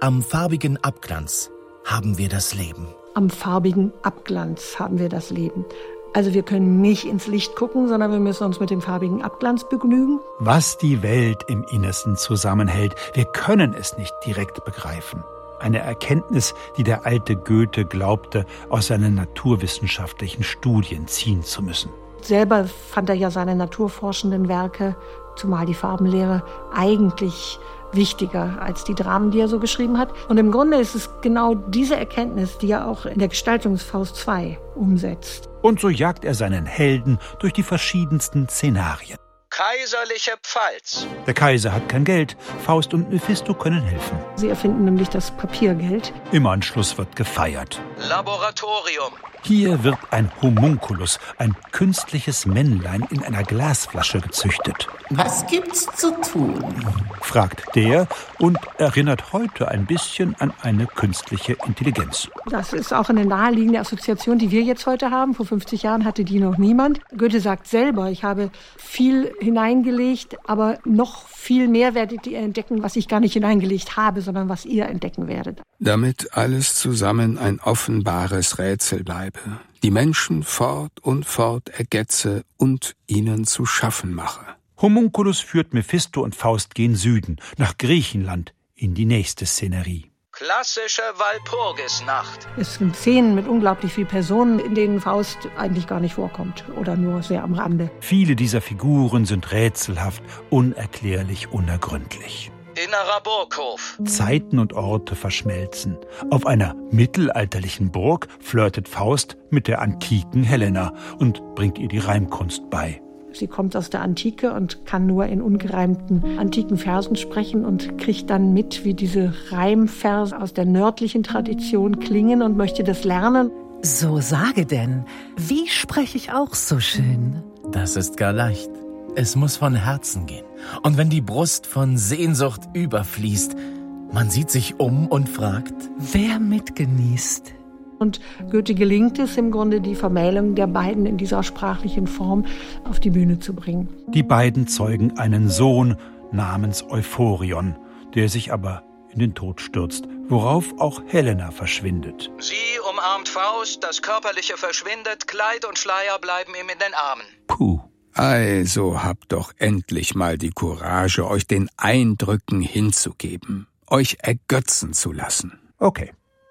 Am farbigen Abglanz haben wir das Leben. Am farbigen Abglanz haben wir das Leben. Also wir können nicht ins Licht gucken, sondern wir müssen uns mit dem farbigen Abglanz begnügen. Was die Welt im Innersten zusammenhält, wir können es nicht direkt begreifen. Eine Erkenntnis, die der alte Goethe glaubte, aus seinen naturwissenschaftlichen Studien ziehen zu müssen. Selber fand er ja seine naturforschenden Werke, zumal die Farbenlehre, eigentlich wichtiger als die Dramen, die er so geschrieben hat. Und im Grunde ist es genau diese Erkenntnis, die er auch in der Gestaltungsfaust 2 umsetzt. Und so jagt er seinen Helden durch die verschiedensten Szenarien. Kaiserliche Pfalz. Der Kaiser hat kein Geld. Faust und Mephisto können helfen. Sie erfinden nämlich das Papiergeld. Im Anschluss wird gefeiert. Laboratorium. Hier wird ein Homunculus, ein künstliches Männlein in einer Glasflasche gezüchtet. Was gibt's zu tun? Fragt der und erinnert heute ein bisschen an eine künstliche Intelligenz. Das ist auch eine naheliegende Assoziation, die wir jetzt heute haben. Vor 50 Jahren hatte die noch niemand. Goethe sagt selber, ich habe viel hineingelegt, aber noch viel mehr werdet ihr entdecken, was ich gar nicht hineingelegt habe, sondern was ihr entdecken werdet. Damit alles zusammen ein offenbares Rätsel bleibe, die Menschen fort und fort ergetze und ihnen zu schaffen mache. Homunculus führt Mephisto und Faust gen Süden, nach Griechenland, in die nächste Szenerie. Klassische Walpurgisnacht. Es sind Szenen mit unglaublich vielen Personen, in denen Faust eigentlich gar nicht vorkommt oder nur sehr am Rande. Viele dieser Figuren sind rätselhaft, unerklärlich, unergründlich. Innerer Burghof. Zeiten und Orte verschmelzen. Auf einer mittelalterlichen Burg flirtet Faust mit der antiken Helena und bringt ihr die Reimkunst bei. Sie kommt aus der Antike und kann nur in ungereimten antiken Versen sprechen und kriegt dann mit, wie diese Reimverse aus der nördlichen Tradition klingen und möchte das lernen. So sage denn, wie spreche ich auch so schön? Das ist gar leicht. Es muss von Herzen gehen. Und wenn die Brust von Sehnsucht überfließt, man sieht sich um und fragt, wer mitgenießt? Und Goethe gelingt es im Grunde, die Vermählung der beiden in dieser sprachlichen Form auf die Bühne zu bringen. Die beiden zeugen einen Sohn namens Euphorion, der sich aber in den Tod stürzt, worauf auch Helena verschwindet. Sie umarmt Faust, das Körperliche verschwindet, Kleid und Schleier bleiben ihm in den Armen. Puh. Also habt doch endlich mal die Courage, euch den Eindrücken hinzugeben, euch ergötzen zu lassen. Okay.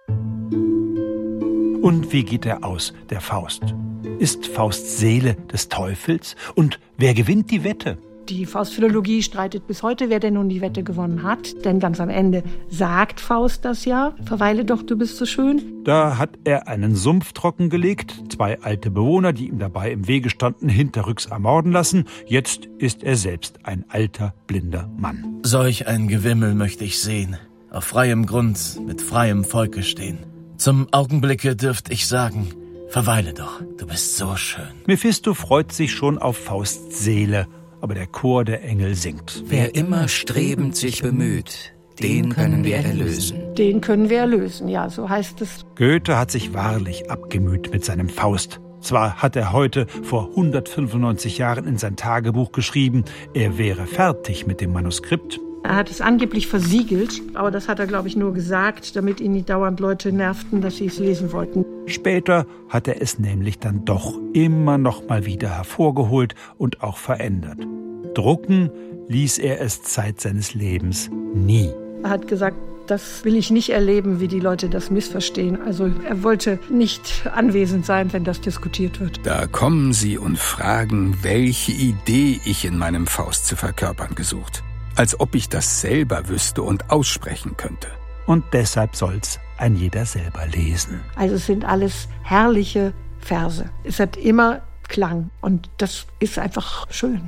Und wie geht er aus, der Faust? Ist Fausts Seele des Teufels? Und wer gewinnt die Wette? Die Faustphilologie streitet bis heute, wer denn nun die Wette gewonnen hat. Denn ganz am Ende sagt Faust das ja. Verweile doch, du bist so schön. Da hat er einen Sumpf trockengelegt, 2 alte Bewohner, die ihm dabei im Wege standen, hinterrücks ermorden lassen. Jetzt ist er selbst ein alter, blinder Mann. Solch ein Gewimmel möchte ich sehen, auf freiem Grund, mit freiem Volke stehen. Zum Augenblicke dürft ich sagen, verweile doch, du bist so schön. Mephisto freut sich schon auf Fausts Seele, aber der Chor der Engel singt. Wer immer strebend sich bemüht, den können wir erlösen. Den können wir erlösen, ja, so heißt es. Goethe hat sich wahrlich abgemüht mit seinem Faust. Zwar hat er heute vor 195 Jahren in sein Tagebuch geschrieben, er wäre fertig mit dem Manuskript. Er hat es angeblich versiegelt, aber das hat er, glaube ich, nur gesagt, damit ihn nicht dauernd Leute nervten, dass sie es lesen wollten. Später hat er es nämlich dann doch immer noch mal wieder hervorgeholt und auch verändert. Drucken ließ er es Zeit seines Lebens nie. Er hat gesagt, das will ich nicht erleben, wie die Leute das missverstehen. Also er wollte nicht anwesend sein, wenn das diskutiert wird. Da kommen sie und fragen, welche Idee ich in meinem Faust zu verkörpern gesucht. Als ob ich das selber wüsste und aussprechen könnte. Und deshalb soll's ein jeder selber lesen. Also es sind alles herrliche Verse. Es hat immer Klang und das ist einfach schön.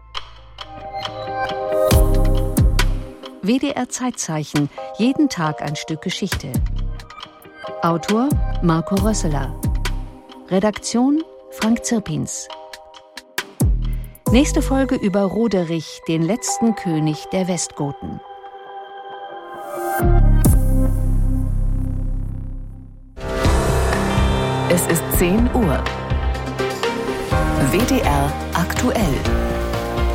WDR Zeitzeichen, jeden Tag ein Stück Geschichte. Autor Marco Rösseler. Redaktion Frank Zirpins. Nächste Folge über Roderich, den letzten König der Westgoten. Es ist 10 Uhr. WDR aktuell.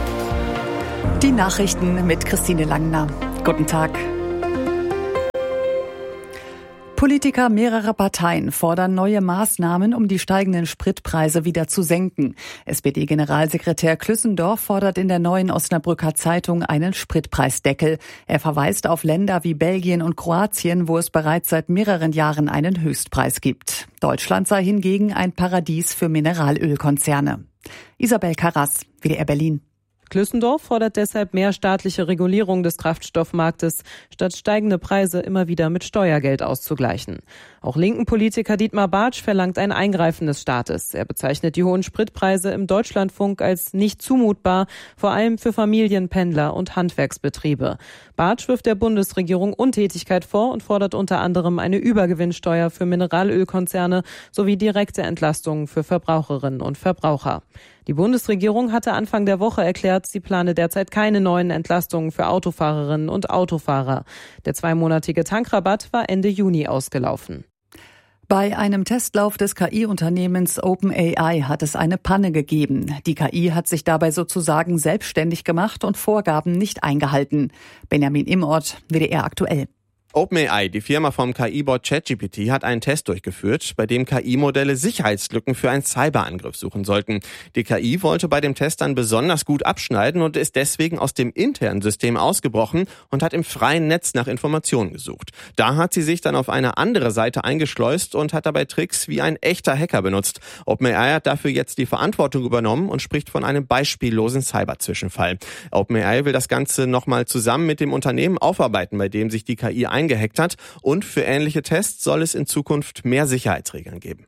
Die Nachrichten mit Christine Langner. Guten Tag. Politiker mehrerer Parteien fordern neue Maßnahmen, um die steigenden Spritpreise wieder zu senken. SPD-Generalsekretär Klüssendorf fordert in der Neuen Osnabrücker Zeitung einen Spritpreisdeckel. Er verweist auf Länder wie Belgien und Kroatien, wo es bereits seit mehreren Jahren einen Höchstpreis gibt. Deutschland sei hingegen ein Paradies für Mineralölkonzerne. Isabel Karras, WDR Berlin. Klüssendorf fordert deshalb mehr staatliche Regulierung des Kraftstoffmarktes, statt steigende Preise immer wieder mit Steuergeld auszugleichen. Auch linken Politiker Dietmar Bartsch verlangt ein Eingreifen des Staates. Er bezeichnet die hohen Spritpreise im Deutschlandfunk als nicht zumutbar, vor allem für Familien, Pendler und Handwerksbetriebe. Bartsch wirft der Bundesregierung Untätigkeit vor und fordert unter anderem eine Übergewinnsteuer für Mineralölkonzerne sowie direkte Entlastungen für Verbraucherinnen und Verbraucher. Die Bundesregierung hatte Anfang der Woche erklärt, sie plane derzeit keine neuen Entlastungen für Autofahrerinnen und Autofahrer. Der 2-monatige Tankrabatt war Ende Juni ausgelaufen. Bei einem Testlauf des KI-Unternehmens OpenAI hat es eine Panne gegeben. Die KI hat sich dabei sozusagen selbstständig gemacht und Vorgaben nicht eingehalten. Benjamin Immort, WDR aktuell. OpenAI, die Firma vom KI-Bot ChatGPT, hat einen Test durchgeführt, bei dem KI-Modelle Sicherheitslücken für einen Cyberangriff suchen sollten. Die KI wollte bei dem Test dann besonders gut abschneiden und ist deswegen aus dem internen System ausgebrochen und hat im freien Netz nach Informationen gesucht. Da hat sie sich dann auf eine andere Seite eingeschleust und hat dabei Tricks wie ein echter Hacker benutzt. OpenAI hat dafür jetzt die Verantwortung übernommen und spricht von einem beispiellosen Cyber-Zwischenfall. OpenAI will das Ganze nochmal zusammen mit dem Unternehmen aufarbeiten, bei dem sich die KI eingehackt hat, und für ähnliche Tests soll es in Zukunft mehr Sicherheitsregeln geben.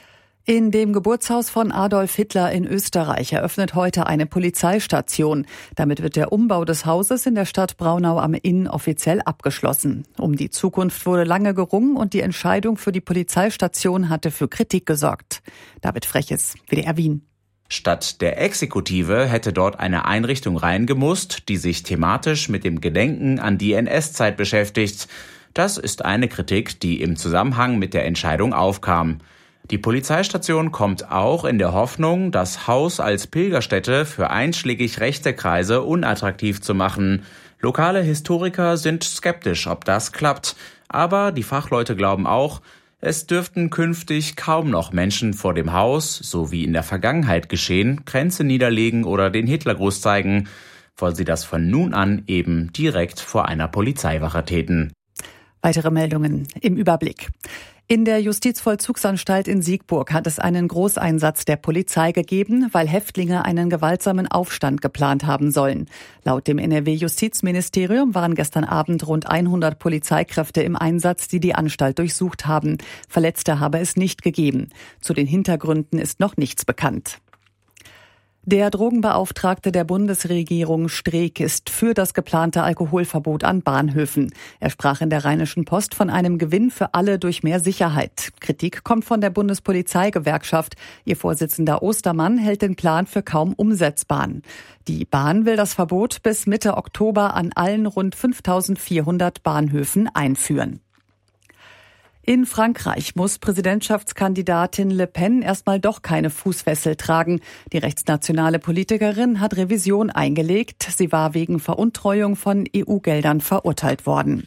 In dem Geburtshaus von Adolf Hitler in Österreich eröffnet heute eine Polizeistation. Damit wird der Umbau des Hauses in der Stadt Braunau am Inn offiziell abgeschlossen. Um die Zukunft wurde lange gerungen und die Entscheidung für die Polizeistation hatte für Kritik gesorgt. David Freches, WDR Wien. Statt der Exekutive hätte dort eine Einrichtung reingemusst, die sich thematisch mit dem Gedenken an die NS-Zeit beschäftigt. Das ist eine Kritik, die im Zusammenhang mit der Entscheidung aufkam. Die Polizeistation kommt auch in der Hoffnung, das Haus als Pilgerstätte für einschlägig rechte Kreise unattraktiv zu machen. Lokale Historiker sind skeptisch, ob das klappt. Aber die Fachleute glauben auch, es dürften künftig kaum noch Menschen vor dem Haus, so wie in der Vergangenheit geschehen, Kränze niederlegen oder den Hitlergruß zeigen, weil sie das von nun an eben direkt vor einer Polizeiwache täten. Weitere Meldungen im Überblick. In der Justizvollzugsanstalt in Siegburg hat es einen Großeinsatz der Polizei gegeben, weil Häftlinge einen gewaltsamen Aufstand geplant haben sollen. Laut dem NRW-Justizministerium waren gestern Abend rund 100 Polizeikräfte im Einsatz, die die Anstalt durchsucht haben. Verletzte habe es nicht gegeben. Zu den Hintergründen ist noch nichts bekannt. Der Drogenbeauftragte der Bundesregierung Streeck ist für das geplante Alkoholverbot an Bahnhöfen. Er sprach in der Rheinischen Post von einem Gewinn für alle durch mehr Sicherheit. Kritik kommt von der Bundespolizeigewerkschaft. Ihr Vorsitzender Ostermann hält den Plan für kaum umsetzbar. Die Bahn will das Verbot bis Mitte Oktober an allen rund 5.400 Bahnhöfen einführen. In Frankreich muss Präsidentschaftskandidatin Le Pen erstmal doch keine Fußfessel tragen. Die rechtsnationale Politikerin hat Revision eingelegt. Sie war wegen Veruntreuung von EU-Geldern verurteilt worden.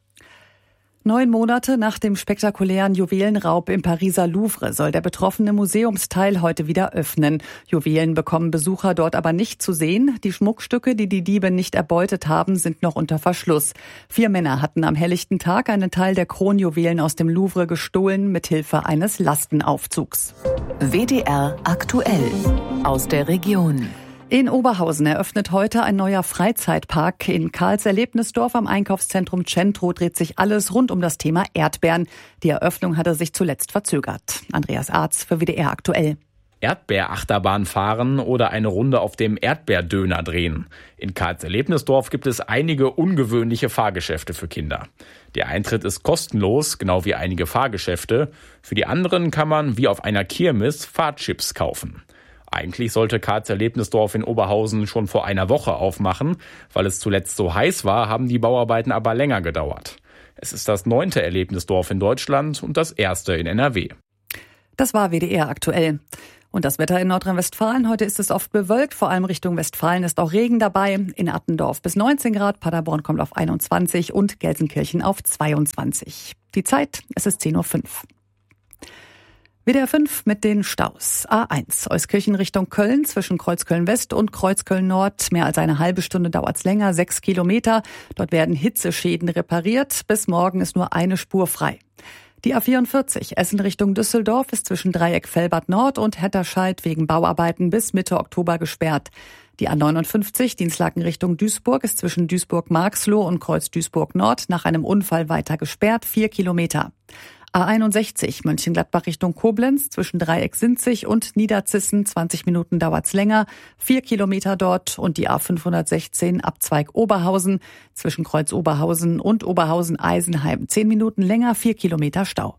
9 Monate nach dem spektakulären Juwelenraub im Pariser Louvre soll der betroffene Museumsteil heute wieder öffnen. Juwelen bekommen Besucher dort aber nicht zu sehen. Die Schmuckstücke, die die Diebe nicht erbeutet haben, sind noch unter Verschluss. 4 Männer hatten am helllichten Tag einen Teil der Kronjuwelen aus dem Louvre gestohlen, mithilfe eines Lastenaufzugs. WDR aktuell aus der Region. In Oberhausen eröffnet heute ein neuer Freizeitpark. In Karls Erlebnisdorf am Einkaufszentrum Centro dreht sich alles rund um das Thema Erdbeeren. Die Eröffnung hatte sich zuletzt verzögert. Andreas Arz für WDR aktuell. Erdbeerachterbahn fahren oder eine Runde auf dem Erdbeerdöner drehen. In Karls Erlebnisdorf gibt es einige ungewöhnliche Fahrgeschäfte für Kinder. Der Eintritt ist kostenlos, genau wie einige Fahrgeschäfte. Für die anderen kann man wie auf einer Kirmes Fahrchips kaufen. Eigentlich sollte Karls Erlebnisdorf in Oberhausen schon vor einer Woche aufmachen. Weil es zuletzt so heiß war, haben die Bauarbeiten aber länger gedauert. Es ist das 9. Erlebnisdorf in Deutschland und das erste in NRW. Das war WDR aktuell. Und das Wetter in Nordrhein-Westfalen. Heute ist es oft bewölkt, vor allem Richtung Westfalen ist auch Regen dabei. In Attendorf bis 19 Grad, Paderborn kommt auf 21 und Gelsenkirchen auf 22. Die Zeit, es ist 10.05 Uhr. WDR 5 mit den Staus. A1 Euskirchen Richtung Köln zwischen Kreuzköln West und Kreuzköln Nord. Mehr als eine halbe Stunde dauert's länger, 6 Kilometer. Dort werden Hitzeschäden repariert. Bis morgen ist nur eine Spur frei. Die A44 Essen Richtung Düsseldorf ist zwischen Dreieck Velbert Nord und Hetterscheid wegen Bauarbeiten bis Mitte Oktober gesperrt. Die A59 Dinslaken Richtung Duisburg ist zwischen Duisburg-Marxloh und Kreuz Duisburg Nord nach einem Unfall weiter gesperrt, 4 Kilometer. A61 Mönchengladbach Richtung Koblenz zwischen Dreieck Sinzig und Niederzissen, 20 Minuten dauert's länger, 4 Kilometer dort. Und die A516 Abzweig Oberhausen zwischen Kreuz Oberhausen und Oberhausen-Eisenheim, 10 Minuten länger, 4 Kilometer Stau.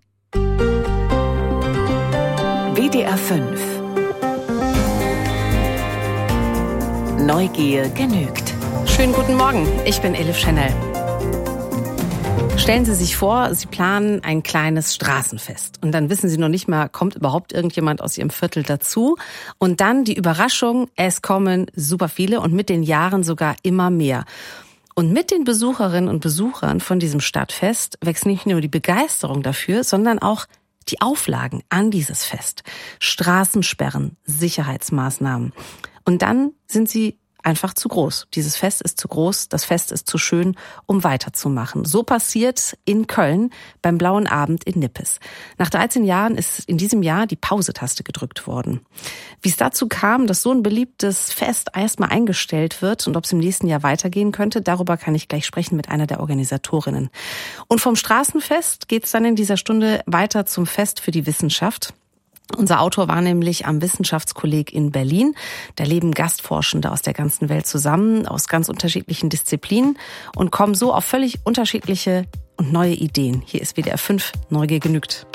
WDR 5 Neugier genügt. Schönen guten Morgen, ich bin Elif Chanel. Stellen Sie sich vor, Sie planen ein kleines Straßenfest und dann wissen Sie noch nicht mal, kommt überhaupt irgendjemand aus Ihrem Viertel dazu? Und dann die Überraschung, es kommen super viele und mit den Jahren sogar immer mehr. Und mit den Besucherinnen und Besuchern von diesem Stadtfest wächst nicht nur die Begeisterung dafür, sondern auch die Auflagen an dieses Fest. Straßensperren, Sicherheitsmaßnahmen. Und dann sind sie einfach zu groß. Dieses Fest ist zu groß, das Fest ist zu schön, um weiterzumachen. So passiert in Köln beim Blauen Abend in Nippes. Nach 13 Jahren ist in diesem Jahr die Pause-Taste gedrückt worden. Wie es dazu kam, dass so ein beliebtes Fest erstmal eingestellt wird und ob es im nächsten Jahr weitergehen könnte, darüber kann ich gleich sprechen mit einer der Organisatorinnen. Und vom Straßenfest geht es dann in dieser Stunde weiter zum Fest für die Wissenschaft. Unser Autor war nämlich am Wissenschaftskolleg in Berlin. Da leben Gastforschende aus der ganzen Welt zusammen, aus ganz unterschiedlichen Disziplinen und kommen so auf völlig unterschiedliche und neue Ideen. Hier ist WDR 5 Neugier genügt.